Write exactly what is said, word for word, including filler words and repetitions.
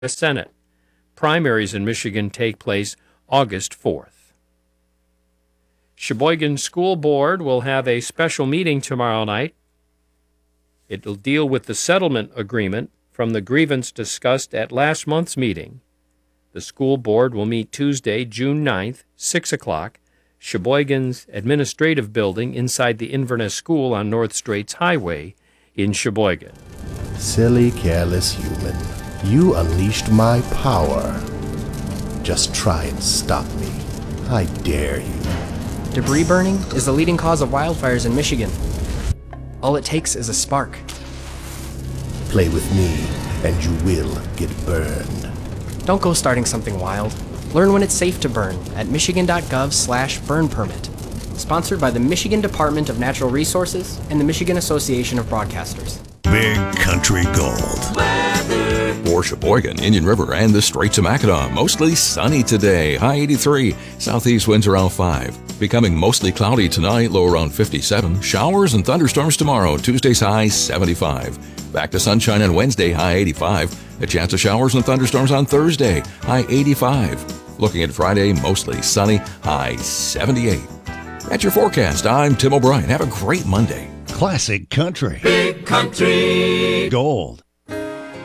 Senate. Primaries in Michigan take place August fourth. Sheboygan School Board will have a special meeting tomorrow night. It will deal with the settlement agreement from the grievance discussed at last month's meeting. The school board will meet Tuesday, June ninth, six o'clock, Sheboygan's administrative building inside the Inverness School on North Straits Highway in Sheboygan. Silly, careless human. You unleashed my power. Just try and stop me. I dare you. Debris burning is the leading cause of wildfires in Michigan. All it takes is a spark. Play with me, and you will get burned. Don't go starting something wild. Learn when it's safe to burn at michigan.gov slash burn permit. Sponsored by the Michigan Department of Natural Resources and the Michigan Association of Broadcasters. Big Country Gold. Weather. For Sheboygan, Indian River, and the Straits of Mackinac, mostly sunny today. High eighty-three. Southeast winds around five. Becoming mostly cloudy tonight, low around fifty-seven. Showers and thunderstorms tomorrow. Tuesday's high seventy-five. Back to sunshine on Wednesday, high eighty-five. A chance of showers and thunderstorms on Thursday, high eighty-five. Looking at Friday, mostly sunny, high seventy-eight. That's your forecast. I'm Tim O'Brien. Have a great Monday. Classic Country. Big Country Gold.